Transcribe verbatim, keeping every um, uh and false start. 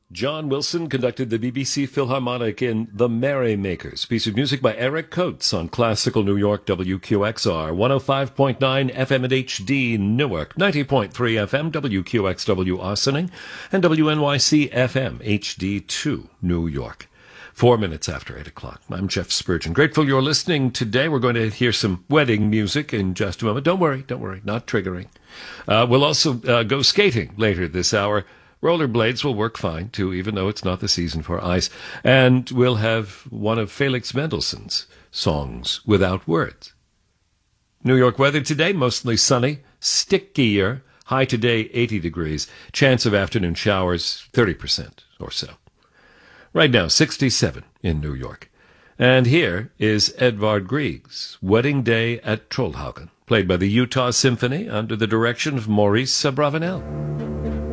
John Wilson conducted the B B C Philharmonic in The Merrymakers, piece of music by Eric Coates on Classical New York W Q X R, one oh five point nine F M at H D Newark, ninety point three F M W Q X W Austining, and W N Y C F M H D two New York. Four minutes after eight o'clock. I'm Jeff Spurgeon. Grateful you're listening today. We're going to hear some wedding music in just a moment. Don't worry, don't worry, not triggering. Uh, we'll also uh, go skating later this hour. Rollerblades will work fine, too, even though it's not the season for ice. And we'll have one of Felix Mendelssohn's songs without words. New York weather today, mostly sunny, stickier, high today eighty degrees, chance of afternoon showers thirty percent or so. Right now, sixty-seven in New York. And here is Edvard Grieg's Wedding Day at Trollhaugen, played by the Utah Symphony under the direction of Maurice Abravanel.